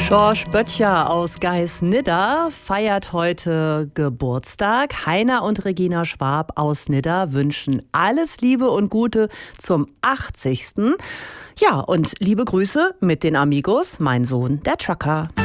Schorsch Böttcher aus Geisnidda feiert heute Geburtstag. Heiner und Regina Schwab aus Nidda wünschen alles Liebe und Gute zum 80. Ja, und liebe Grüße mit den Amigos, mein Sohn, der Trucker.